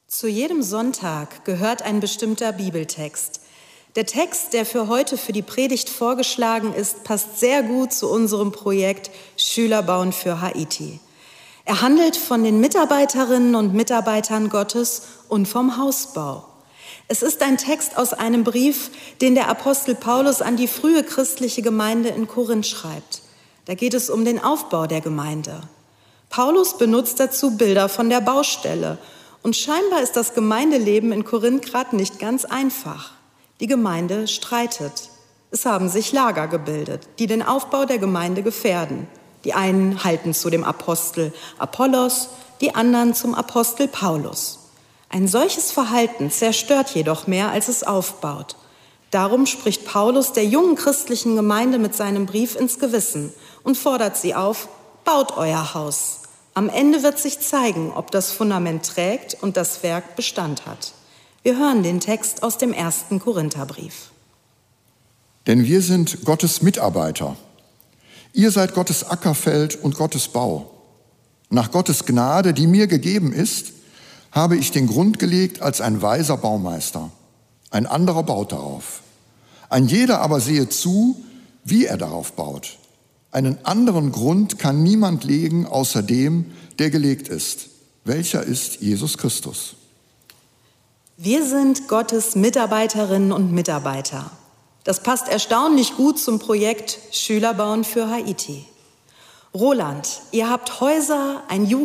Zu jedem Sonntag gehört ein bestimmter Bibeltext. Der Text, der für heute für die Predigt vorgeschlagen ist, passt sehr gut zu unserem Projekt Schüler bauen für Haiti. Er handelt von den Mitarbeiterinnen und Mitarbeitern Gottes und vom Hausbau. Es ist ein Text aus einem Brief, den der Apostel Paulus an die frühe christliche Gemeinde in Korinth schreibt. Da geht es um den Aufbau der Gemeinde. Paulus benutzt dazu Bilder von der Baustelle. Und scheinbar ist das Gemeindeleben in Korinth gerade nicht ganz einfach. Die Gemeinde streitet. Es haben sich Lager gebildet, die den Aufbau der Gemeinde gefährden. Die einen halten zu dem Apostel Apollos, die anderen zum Apostel Paulus. Ein solches Verhalten zerstört jedoch mehr, als es aufbaut. Darum spricht Paulus der jungen christlichen Gemeinde mit seinem Brief ins Gewissen und fordert sie auf: Baut euer Haus. Am Ende wird sich zeigen, ob das Fundament trägt und das Werk Bestand hat. Wir hören den Text aus dem 1. Korintherbrief. Denn wir sind Gottes Mitarbeiter. Ihr seid Gottes Ackerfeld und Gottes Bau. Nach Gottes Gnade, die mir gegeben ist, habe ich den Grund gelegt als ein weiser Baumeister. Ein anderer baut darauf. Ein jeder aber sehe zu, wie er darauf baut. Einen anderen Grund kann niemand legen, außer dem, der gelegt ist. Welcher ist Jesus Christus? Wir sind Gottes Mitarbeiterinnen und Mitarbeiter. Das passt erstaunlich gut zum Projekt Schüler bauen für Haiti. Roland, ihr habt Häuser, ein